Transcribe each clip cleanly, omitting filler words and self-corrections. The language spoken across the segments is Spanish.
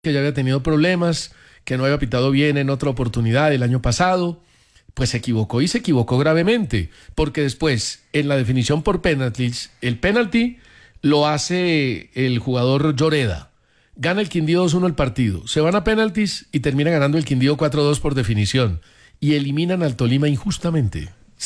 que ya había tenido problemas, que no había pitado bien en otra oportunidad el año pasado, pues se equivocó y se equivocó gravemente, porque después, en la definición por penaltis, el penalti lo hace el jugador Lloreda. Gana el Quindío 2-1 el partido, se van a penaltis y termina ganando el Quindío 4-2 por definición, y eliminan al Tolima injustamente.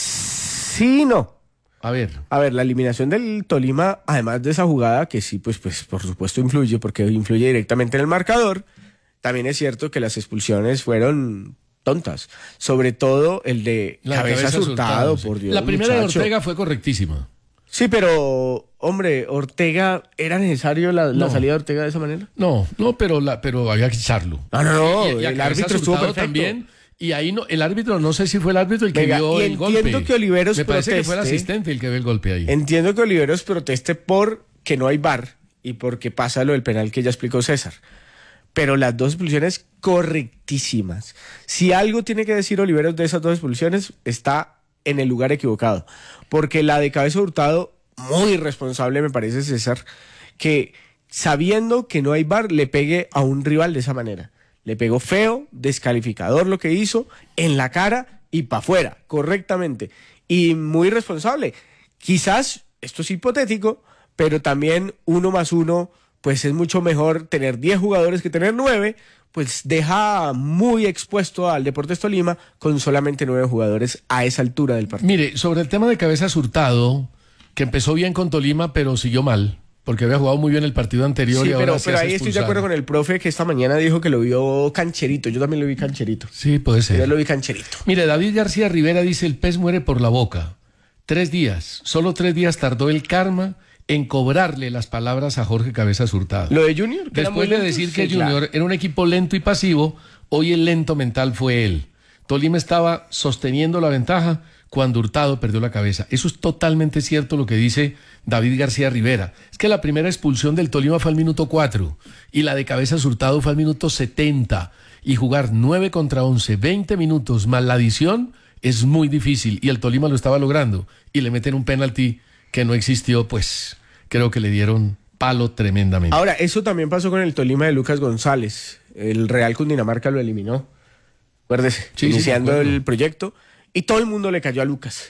Sí, no. A ver, la eliminación del Tolima, además de esa jugada, que sí, pues por supuesto influye, porque influye directamente en el marcador, también es cierto que las expulsiones fueron tontas. Sobre todo el de Cabezas Hurtado, sí. por Dios. La primera muchacho. de Ortega fue correctísima. Sí, pero, hombre, Ortega, ¿era necesario la salida de Ortega de esa manera? No, pero había que echarlo. No, y el árbitro estuvo perfecto. También. Y ahí no, el árbitro, no sé si fue el árbitro el que vio el golpe. Entiendo que Oliveros Me parece proteste. que fue el asistente el que ve el golpe ahí. Entiendo que Oliveros proteste porque no hay VAR y porque pasa lo del penal que ya explicó César. Pero las dos expulsiones correctísimas. Si algo tiene que decir Oliveros de esas dos expulsiones, está en el lugar equivocado. Porque la de Cabeza Hurtado, muy irresponsable me parece, César, que sabiendo que no hay VAR, le pegue a un rival de esa manera. Le pegó feo, descalificador lo que hizo, en la cara y para afuera, correctamente. Y muy responsable. Quizás, esto es hipotético, pero también 1 más 1, pues es mucho mejor tener 10 jugadores que tener 9, pues deja muy expuesto al Deportes Tolima con solamente 9 jugadores a esa altura del partido. Mire, sobre el tema de Cabezas Hurtado, que empezó bien con Tolima, pero siguió mal, porque había jugado muy bien el partido anterior. Sí, y ahora pero ahí estoy de acuerdo con el profe que esta mañana dijo que lo vio cancherito. Yo también lo vi cancherito. Sí, puede ser. Yo lo vi cancherito. Mire, David García Rivera dice: el pez muere por la boca. 3 días, solo 3 días tardó el karma en cobrarle las palabras a Jorge Cabezas Hurtado. Lo de Junior. Después de decir que Junior era un equipo lento y pasivo, hoy el lento mental fue él. Tolima estaba sosteniendo la ventaja cuando Hurtado perdió la cabeza. Eso es totalmente cierto lo que dice David García Rivera. Es que la primera expulsión del Tolima fue al minuto 4 y la de Cabezas Hurtado fue al minuto 70. Y jugar 9 contra 11, 20 minutos más la adición es muy difícil y el Tolima lo estaba logrando. Y le meten un penalti que no existió, pues creo que le dieron palo tremendamente. Ahora, eso también pasó con el Tolima de Lucas González. El Real Cundinamarca lo eliminó. Acuérdese, iniciando el proyecto. Y todo el mundo le cayó a Lucas.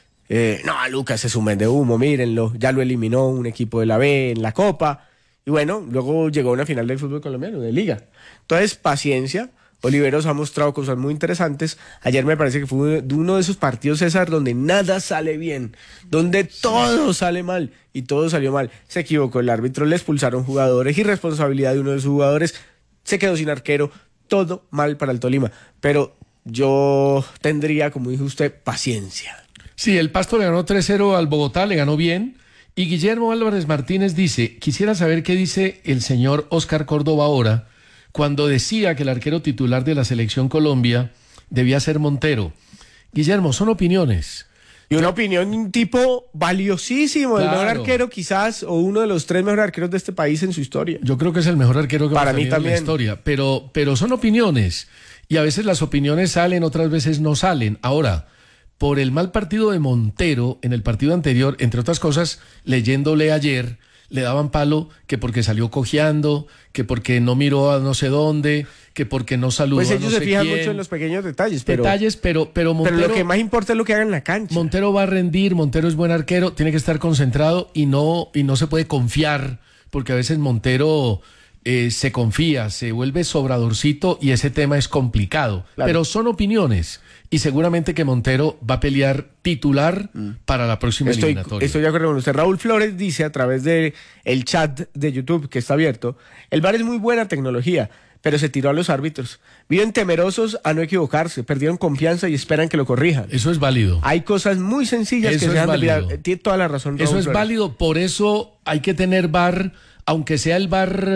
No, Lucas es un vende humo, mírenlo. Ya lo eliminó un equipo de la B en la Copa. Y bueno, luego llegó a una final del fútbol colombiano, de Liga. Entonces, paciencia. Oliveros ha mostrado cosas muy interesantes. Ayer me parece que fue uno de esos partidos, César, donde nada sale bien, donde todo sale mal y todo salió mal. Se equivocó el árbitro, le expulsaron jugadores, irresponsabilidad de uno de sus jugadores, se quedó sin arquero, todo mal para el Tolima. Pero yo tendría, como dijo usted, paciencia. Sí, el Pasto le ganó 3-0 al Bogotá, le ganó bien. Y Guillermo Álvarez Martínez dice: quisiera saber qué dice el señor Oscar Córdoba ahora, cuando decía que el arquero titular de la Selección Colombia debía ser Montero. Guillermo, son opiniones. Y una opinión de un tipo valiosísimo, Claro. el mejor arquero quizás, o uno de los 3 mejores arqueros de este país en su historia. Yo creo que es el mejor arquero que Para hemos mí tenido en la también. historia, pero son opiniones. Y a veces las opiniones salen, otras veces no salen. Ahora, por el mal partido de Montero en el partido anterior, entre otras cosas, leyéndole ayer, le daban palo que porque salió cojeando, que porque no miró a no sé dónde, que porque no saludó Pues a ellos no se sé fijan quién. mucho en los pequeños detalles, pero Montero, lo que más importa es lo que haga en la cancha. Montero va a rendir, Montero es buen arquero, tiene que estar concentrado y no se puede confiar, porque a veces Montero se confía, se vuelve sobradorcito y ese tema es complicado. Claro. Pero son opiniones y seguramente que Montero va a pelear titular para la próxima eliminatoria. Estoy de acuerdo con usted. Raúl Flores dice a través de el chat de YouTube que está abierto: el VAR es muy buena tecnología, pero se tiró a los árbitros. Viven temerosos a no equivocarse, perdieron confianza y esperan que lo corrijan. Eso es válido. Hay cosas muy sencillas Eso que se es dejan de válido. mirar. Tiene toda la razón, Raúl Eso es Flores. válido, por eso hay que tener VAR, aunque sea el VAR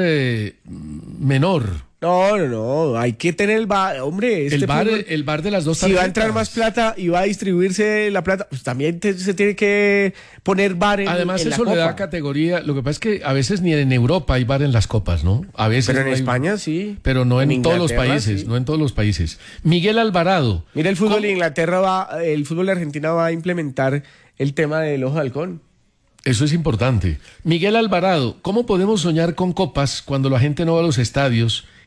menor. No, hay que tener el VAR, hombre. El VAR de las dos Si tarjetas. va a entrar más plata y va a distribuirse la plata, pues también se tiene que poner VAR Además, en eso la le da Copa. categoría. Lo que pasa es que a veces ni en Europa hay VAR en las copas, ¿no? A veces Pero en no hay- España sí. Pero no en todos los Inglaterra, países, sí. no en todos los países. Miguel Alvarado. Mira, el fútbol ¿Cómo? de Inglaterra el fútbol de Argentina va a implementar el tema del ojo de halcón. Eso es importante. Miguel Alvarado, ¿cómo podemos soñar con copas cuando la gente no va a los estadios